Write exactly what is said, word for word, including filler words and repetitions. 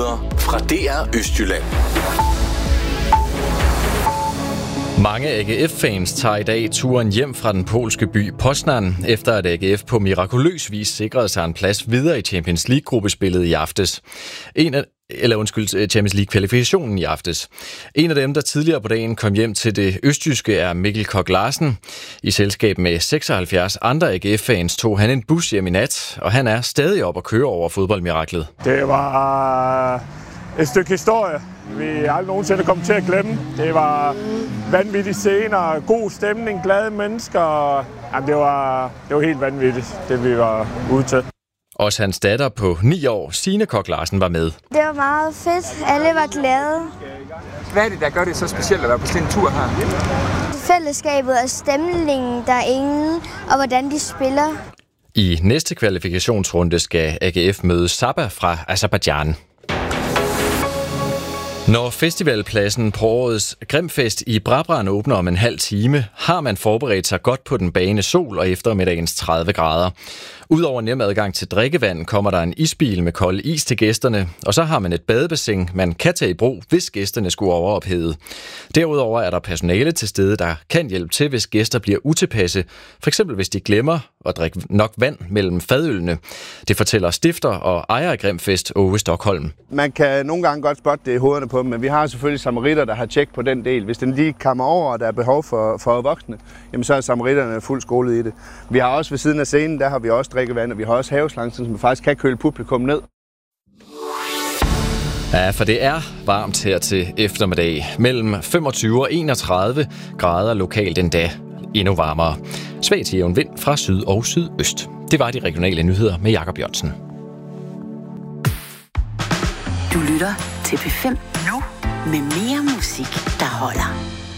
Nyheder fra D R Østjylland. Mange A G F-fans tager i dag turen hjem fra den polske by Poznan, efter at A G F på mirakuløs vis sikrede sig en plads videre i Champions League-gruppespillet i aftes. En af eller undskyld, Champions League-kvalifikationen i aftes. En af dem, der tidligere på dagen kom hjem til det østjyske, er Mikkel Koch Larsen. I selskab med seksoghalvfjerds andre A G F-fans tog han en bus hjem i nat, og han er stadig op at køre over fodboldmiraklet. Det var et stykke historie, vi aldrig nogensinde kommer til at glemme. Det var vanvittige scener, god stemning, glade mennesker. Jamen, det var, det var helt vanvittigt, det vi var ude til. Også hans datter på ni år, Signe Koch Larsen, var med. Det var meget fedt. Alle var glade. Hvad er det, der gør det så specielt at være på sådan en tur her? Fællesskabet og stemningen, der er ingen, og hvordan de spiller. I næste kvalifikationsrunde skal A G F møde Sabah fra Aserbajdsjan. Når festivalpladsen på årets Grimfest i Brabrand åbner om en halv time, har man forberedt sig godt på den bagende sol og eftermiddagens tredive grader. Udover nem adgang til drikkevand kommer der en isbil med kold is til gæsterne, og så har man et badebassin, man kan tage i brug, hvis gæsterne skulle overophede. Derudover er der personale til stede, der kan hjælpe til, hvis gæster bliver utilpasse, f.eks. hvis de glemmer at drikke nok vand mellem fadølene. Det fortæller stifter og ejer af Grimfest, Åge Stockholm. Man kan nogle gange godt spotte det i hovederne på dem, men vi har selvfølgelig samaritter, der har tjek på den del. Hvis den lige kommer over, og der er behov for, for voksne, jamen så er samaritterne fuldt skolet i det. Vi har også ved siden af scenen, der har vi også drikkevand, og vi har også haveslange, som faktisk kan køle publikum ned. Ja, for det er varmt her til eftermiddag. Mellem femogtyve og enogtredive grader lokalt endda. Endnu varmere. Svag til jævn vind fra syd og sydøst. Det var de regionale nyheder med Jakob Jørgensen. Du lytter til P fem nu med mere musik, der holder.